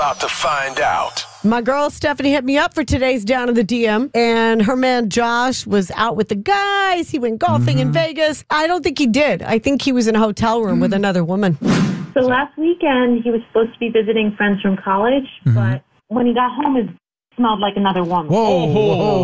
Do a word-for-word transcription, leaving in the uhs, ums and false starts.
About to find out. My girl Stephanie hit me up for today's Down in the D M, and her man Josh was out with the guys. He went golfing mm-hmm. in Vegas. I don't think he did. I think he was in a hotel room mm-hmm. with another woman. So last weekend, he was supposed to be visiting friends from college, mm-hmm. but when he got home, it smelled like another woman. Whoa, whoa, whoa.